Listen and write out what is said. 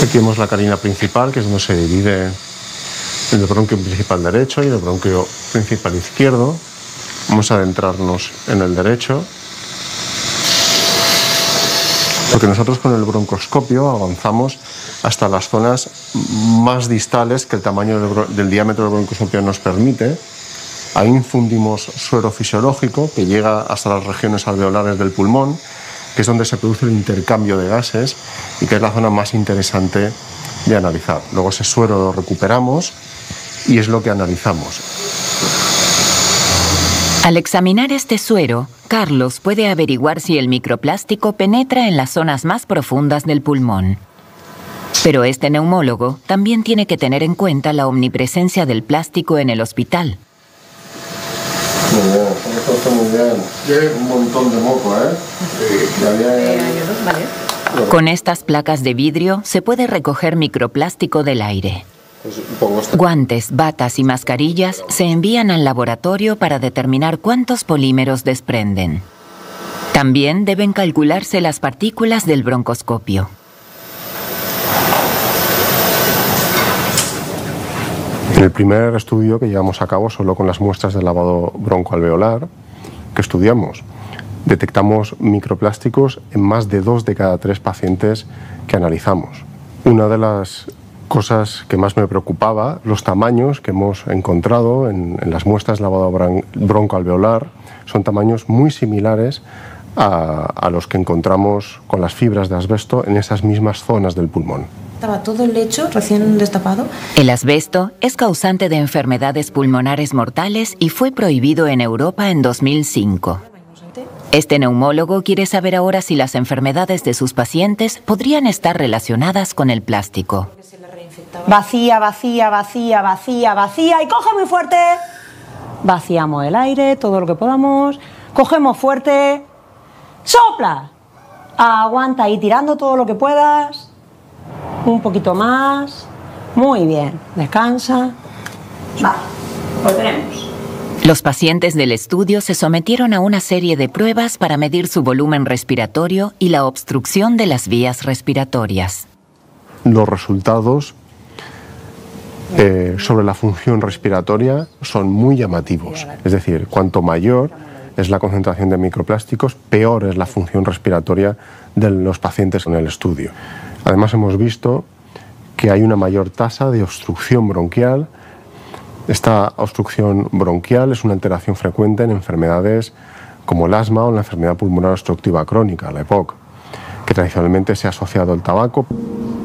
Aquí vemos la carina principal, que es donde se divide el bronquio principal derecho y el bronquio principal izquierdo. Vamos a adentrarnos en el derecho, porque nosotros con el broncoscopio avanzamos hasta las zonas más distales que el tamaño del diámetro del broncoscopio nos permite. Ahí infundimos suero fisiológico que llega hasta las regiones alveolares del pulmón, que es donde se produce el intercambio de gases y que es la zona más interesante de analizar. Luego ese suero lo recuperamos y es lo que analizamos. Al examinar este suero, Carlos puede averiguar si el microplástico penetra en las zonas más profundas del pulmón. Pero este neumólogo también tiene que tener en cuenta la omnipresencia del plástico en el hospital. Muy bien, esto está muy bien. Un montón de moco, ¿eh? Sí. Con estas placas de vidrio se puede recoger microplástico del aire. Guantes, batas y mascarillas se envían al laboratorio para determinar cuántos polímeros desprenden. También deben calcularse las partículas del broncoscopio. En el primer estudio que llevamos a cabo solo con las muestras de lavado broncoalveolar que estudiamos, detectamos microplásticos en más de 2 de cada 3 pacientes que analizamos. Una de las cosas que más me preocupaba, los tamaños que hemos encontrado en las muestras de lavado broncoalveolar son tamaños muy similares a los que encontramos con las fibras de asbesto en esas mismas zonas del pulmón. Estaba todo el lecho recién destapado. El asbesto es causante de enfermedades pulmonares mortales y fue prohibido en Europa en 2005. Este neumólogo quiere saber ahora si las enfermedades de sus pacientes podrían estar relacionadas con el plástico. Vacía, vacía, vacía, vacía, vacía y coge muy fuerte. Vaciamos el aire, todo lo que podamos. Cogemos fuerte. ¡Sopla! Aguanta ahí tirando todo lo que puedas. Un poquito más. Muy bien. Descansa. Vale, lo tenemos. Los pacientes del estudio se sometieron a una serie de pruebas para medir su volumen respiratorio y la obstrucción de las vías respiratorias. Los resultados sobre la función respiratoria son muy llamativos. Es decir, cuanto mayor es la concentración de microplásticos, peor es la función respiratoria de los pacientes en el estudio. Además, hemos visto que hay una mayor tasa de obstrucción bronquial. Esta obstrucción bronquial es una alteración frecuente en enfermedades como el asma o la enfermedad pulmonar obstructiva crónica, la EPOC, que tradicionalmente se ha asociado al tabaco.